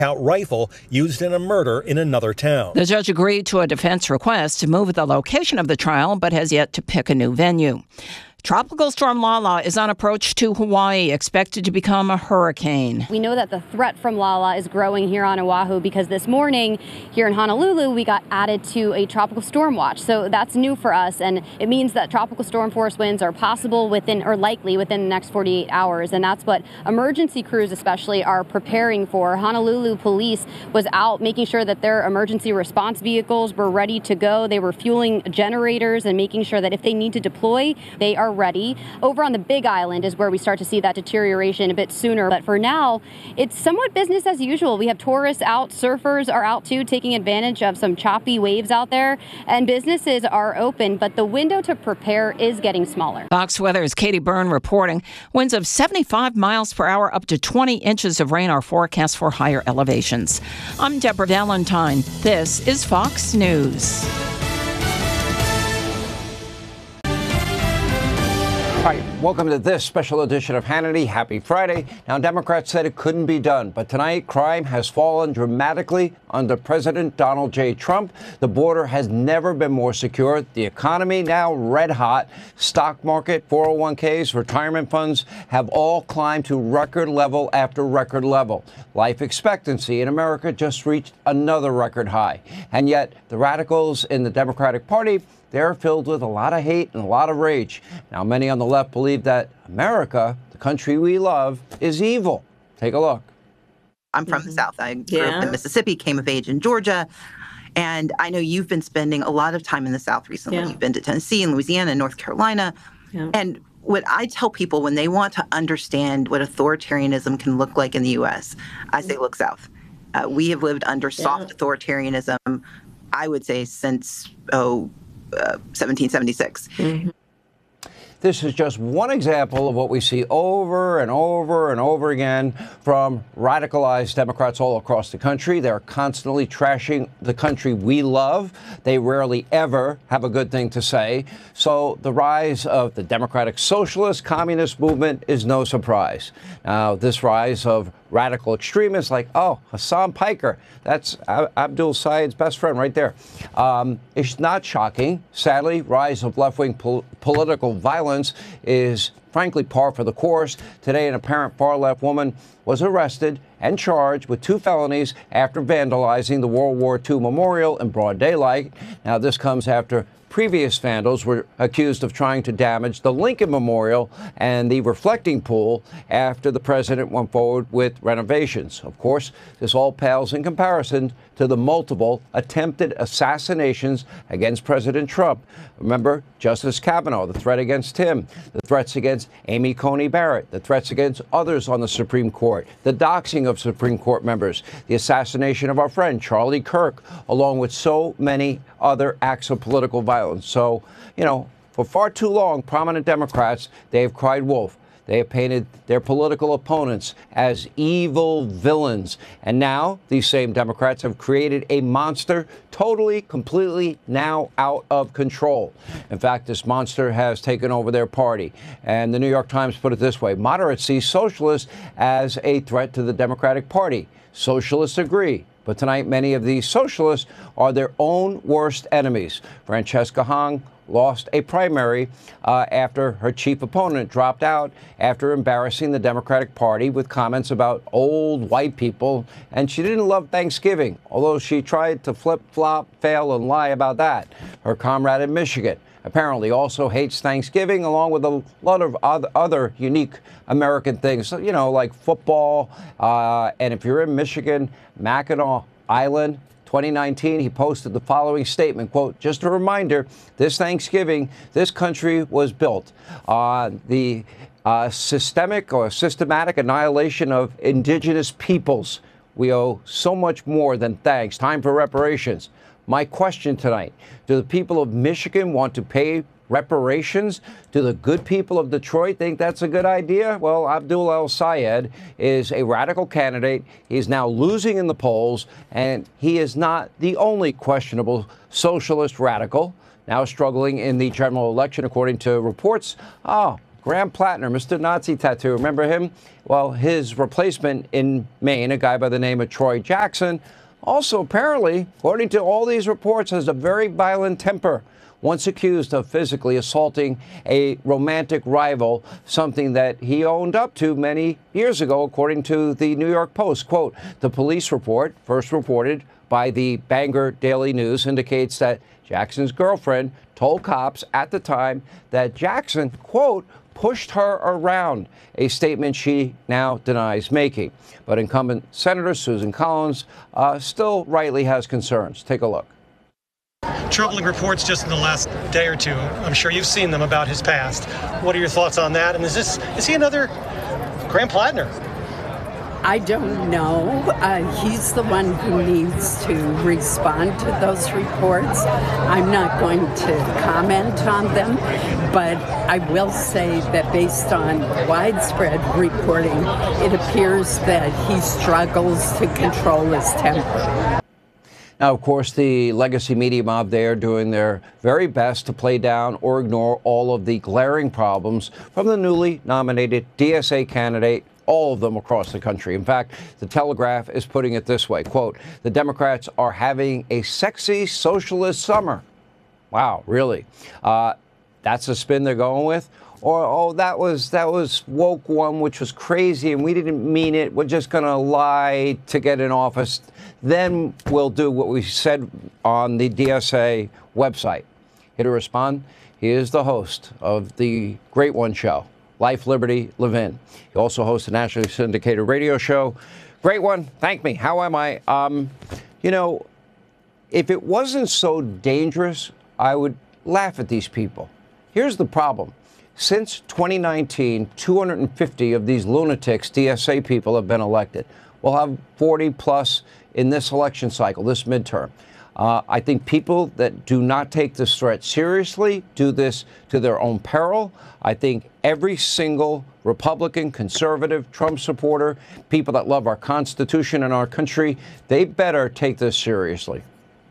rifle used in a murder in another town. The judge agreed to a defense request to move the location of the trial, but has yet to pick a new venue. Tropical storm Lala is on approach to Hawaii, expected to become a hurricane. We know that the threat from Lala is growing here on Oahu because this morning here in Honolulu, we got added to a tropical storm watch. So that's new for us, and it means that tropical storm force winds are possible within, or likely within the next 48 hours. And that's what emergency crews especially are preparing for. Honolulu police was out making sure that their emergency response vehicles were ready to go. They were fueling generators and making sure that if they need to deploy, they are ready. Over on the Big Island is where we start to see that deterioration a bit sooner. But for now, it's somewhat business as usual. We have tourists out, surfers are out too, taking advantage of some choppy waves out there, and businesses are open, but the window to prepare is getting smaller. Fox Weather's Katie Byrne reporting. Winds of 75 miles per hour, up to 20 inches of rain are forecast for higher elevations. I'm Deborah Valentine. This is Fox News. Hi, welcome to this special edition of Hannity. Happy Friday. Now, Democrats said it couldn't be done, but tonight crime has fallen dramatically under President Donald J. Trump. The border has never been more secure. The economy now red hot. Stock market, 401ks, retirement funds have all climbed to record level after record level. Life expectancy in America just reached another record high. And yet, the radicals in the Democratic Party, they're filled with a lot of hate and a lot of rage. Now, many on the left believe that America, the country we love, is evil. Take a look. I'm from the South. I grew up in Mississippi, came of age in Georgia. And I know you've been spending a lot of time in the South recently. You've been to Tennessee and Louisiana and North Carolina. And what I tell people when they want to understand what authoritarianism can look like in the U.S., I say, look south. We have lived under soft authoritarianism, I would say, since, 1776. This is just one example of what we see over and over and over again from radicalized Democrats all across the country. They're constantly trashing the country we love. They rarely ever have a good thing to say. So the rise of the Democratic Socialist Communist movement is no surprise. Now, this rise of radical extremists like, Hassan Piker, that's Abdul Sayed's best friend right there. It's not shocking. Sadly, rise of left-wing political violence is frankly par for the course. Today, an apparent far-left woman was arrested and charged with 2 felonies after vandalizing the World War II memorial in broad daylight. Now, this comes after previous vandals were accused of trying to damage the Lincoln Memorial and the reflecting pool after the president went forward with renovations. Of course, this all pales in comparison to the multiple attempted assassinations against President Trump. Remember, Justice Kavanaugh, the threat against him, the threats against Amy Coney Barrett, the threats against others on the Supreme Court, the doxing of Supreme Court members, the assassination of our friend Charlie Kirk, along with so many other acts of political violence. So, for far too long, prominent Democrats, they have cried wolf. They have painted their political opponents as evil villains. And now these same Democrats have created a monster totally, completely now out of control. In fact, this monster has taken over their party. And the New York Times put it this way: moderates see socialists as a threat to the Democratic Party. Socialists agree. But tonight, many of these socialists are their own worst enemies. Francesca Hong lost a primary after her chief opponent dropped out after embarrassing the Democratic Party with comments about old white people. And she didn't love Thanksgiving, although she tried to flip-flop, fail, and lie about that. Her comrade in Michigan apparently also hates Thanksgiving, along with a lot of other unique American things, like football. And if you're in Michigan, Mackinac Island, 2019, he posted the following statement, quote, "Just a reminder, this Thanksgiving, this country was built on the systemic or systematic annihilation of indigenous peoples. We owe so much more than thanks. Time for reparations." My question tonight: do the people of Michigan want to pay reparations? Do the good people of Detroit think that's a good idea? Well, Abdul El-Sayed is a radical candidate. He's now losing in the polls, and he is not the only questionable socialist radical now struggling in the general election, according to reports. Graham Plattner, Mr. Nazi Tattoo, remember him? Well, his replacement in Maine, a guy by the name of Troy Jackson, also apparently, according to all these reports, has a very violent temper. Once accused of physically assaulting a romantic rival, something that he owned up to many years ago, according to the New York Post. Quote, the police report, first reported by the Bangor Daily News, indicates that Jackson's girlfriend told cops at the time that Jackson, quote, pushed her around, a statement she now denies making. But incumbent Senator Susan Collins still rightly has concerns. Take a look. Troubling reports just in the last day or two. I'm sure you've seen them about his past. What are your thoughts on that? And is he another Graham Plattner? I don't know. He's the one who needs to respond to those reports. I'm not going to comment on them, but I will say that based on widespread reporting, it appears that he struggles to control his temper. Now, of course, the legacy media mob, they are doing their very best to play down or ignore all of the glaring problems from the newly nominated DSA candidate, all of them across the country. In fact, the Telegraph is putting it this way, quote, the Democrats are having a sexy socialist summer. Wow, really? That's the spin they're going with? Or, oh, that was woke one, which was crazy, and we didn't mean it. We're just going to lie to get in office. Then we'll do what we said on the DSA website. Here to respond, he is the host of the Great One Show, Life, Liberty, Levin. He also hosts a nationally syndicated radio show. Great One, thank me. How am I? You know, if it wasn't so dangerous, I would laugh at these people. Here's the problem. Since 2019, 250 of these lunatics, DSA people, have been elected. We'll have 40 plus in this election cycle, this midterm. I think people that do not take this threat seriously do this to their own peril. I think every single Republican, conservative, Trump supporter, people that love our Constitution and our country, they better take this seriously.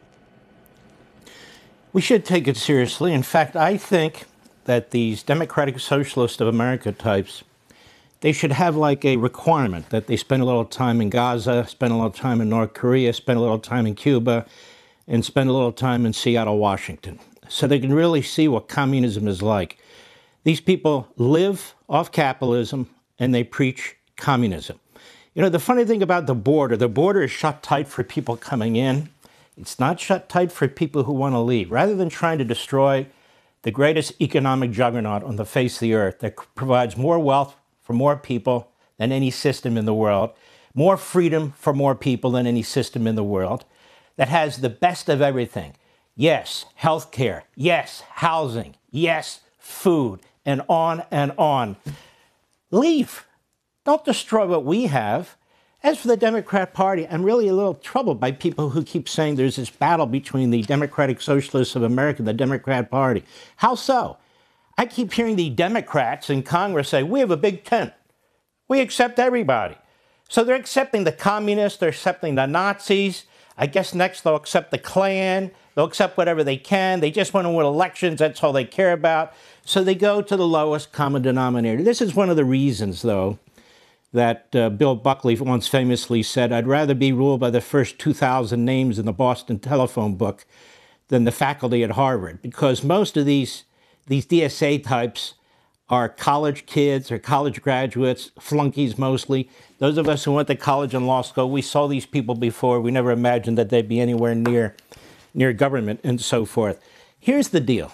We should take it seriously. In fact, I think that these Democratic Socialist of America types, they should have like a requirement that they spend a little time in Gaza, spend a little time in North Korea, spend a little time in Cuba, and spend a little time in Seattle, Washington, so they can really see what communism is like. These people live off capitalism, and they preach communism. You know, the funny thing about the border is shut tight for people coming in. It's not shut tight for people who want to leave. Rather than trying to destroy the greatest economic juggernaut on the face of the earth that provides more wealth for more people than any system in the world, more freedom for more people than any system in the world, that has the best of everything. Yes, healthcare. Yes, housing. Yes, food. And on and on. Leave. Don't destroy what we have. As for the Democrat Party, I'm really a little troubled by people who keep saying there's this battle between the Democratic Socialists of America and the Democrat Party. How so? I keep hearing the Democrats in Congress say, we have a big tent. We accept everybody. So they're accepting the communists, they're accepting the Nazis. I guess next they'll accept the Klan. They'll accept whatever they can. They just want to win elections. That's all they care about. So they go to the lowest common denominator. This is one of the reasons, though, that Bill Buckley once famously said, I'd rather be ruled by the first 2,000 names in the Boston telephone book than the faculty at Harvard, because most of these DSA types are college kids or college graduates, flunkies mostly. Those of us who went to college and law school, we saw these people before. We never imagined that they'd be anywhere near government and so forth. Here's the deal.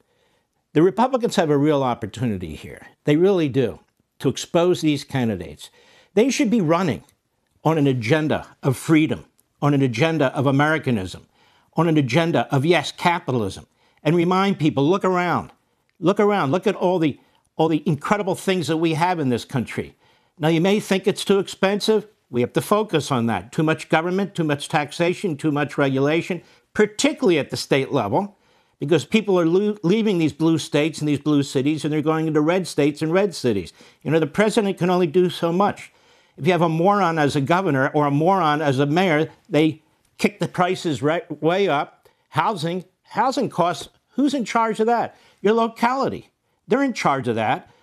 The Republicans have a real opportunity here. They really do, to expose these candidates. They should be running on an agenda of freedom, on an agenda of Americanism, on an agenda of, yes, capitalism, and remind people, look around, look at all the incredible things that we have in this country. Now, you may think it's too expensive. We have to focus on that. Too much government, too much taxation, too much regulation, particularly at the state level, because people are leaving these blue states and these blue cities, and they're going into red states and red cities. You know, the president can only do so much. If you have a moron as a governor or a moron as a mayor, they kick the prices way up. Housing costs, who's in charge of that? Your locality. They're in charge of that.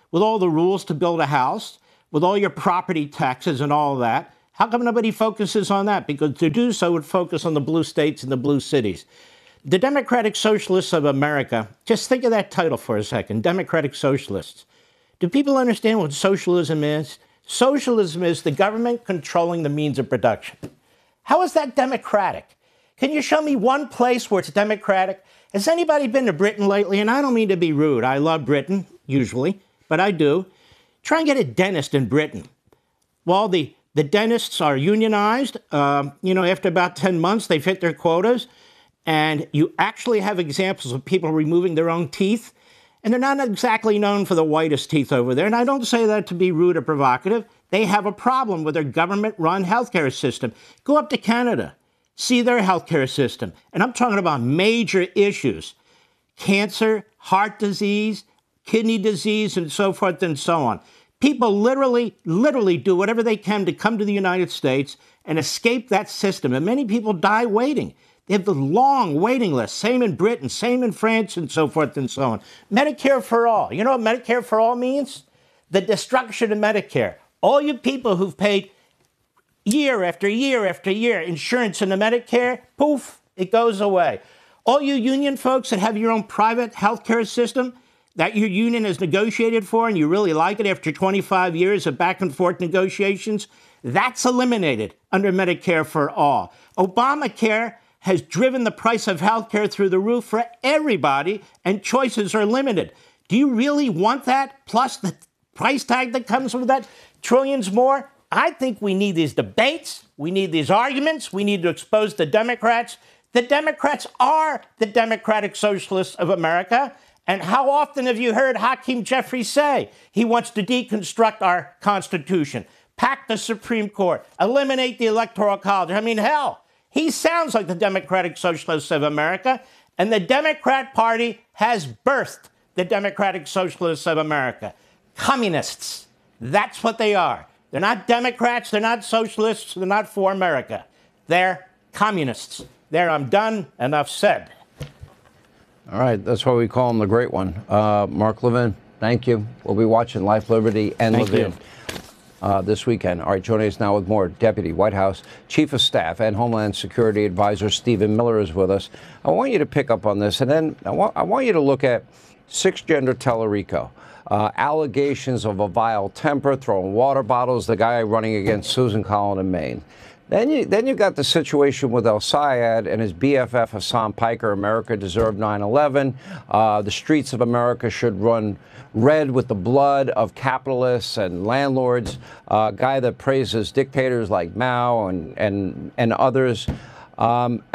with all the rules to build a house, with all your property taxes and all that. How come nobody focuses on that? Because to do so would focus on the blue states and the blue cities. The Democratic Socialists of America, just think of that title for a second, Democratic Socialists. Do people understand what socialism is? Socialism is the government controlling the means of production. How is that democratic? Can you show me one place where it's democratic? Has anybody been to Britain lately? And I don't mean to be rude. I love Britain, usually, but I do. Try and get a dentist in Britain. Well, the dentists are unionized. After about 10 months, they've hit their quotas. And you actually have examples of people removing their own teeth. And they're not exactly known for the whitest teeth over there. And I don't say that to be rude or provocative. They have a problem with their government-run healthcare system. Go up to Canada, see their healthcare system. And I'm talking about major issues. Cancer, heart disease, kidney disease, and so forth and so on. People literally do whatever they can to come to the United States and escape that system. And many people die waiting. They have the long waiting list. Same in Britain, same in France, and so forth and so on. Medicare for all. You know what Medicare for all means? The destruction of Medicare. All you people who've paid year after year after year insurance into Medicare, poof, it goes away. All you union folks that have your own private healthcare system that your union has negotiated for and you really like it after 25 years of back and forth negotiations, that's eliminated under Medicare for all. Obamacare has driven the price of healthcare through the roof for everybody, and choices are limited. Do you really want that? Plus the price tag that comes with that, trillions more? I think we need these debates. We need these arguments. We need to expose the Democrats. The Democrats are the Democratic Socialists of America. And how often have you heard Hakeem Jeffries say he wants to deconstruct our Constitution, pack the Supreme Court, eliminate the Electoral College? I mean, hell, he sounds like the Democratic Socialists of America, and the Democrat Party has birthed the Democratic Socialists of America. Communists. That's what they are. They're not Democrats, they're not socialists, they're not for America. They're communists. There, I'm done, enough said. All right, that's why we call him the Great One. Mark Levin, thank you. We'll be watching Life, Liberty, and Levin this weekend. All right, joining us now with more, Deputy White House Chief of Staff and Homeland Security Advisor Stephen Miller is with us. I want you to pick up on this, and then I want you to look at six-gender Tellerico. Allegations of a vile temper, throwing water bottles, the guy running against Susan Collins in Maine. Then you got the situation with El Sayed and his BFF Hassan Piker. America deserved 9/11. The streets of America should run red with the blood of capitalists and landlords. Guy that praises dictators like Mao and others.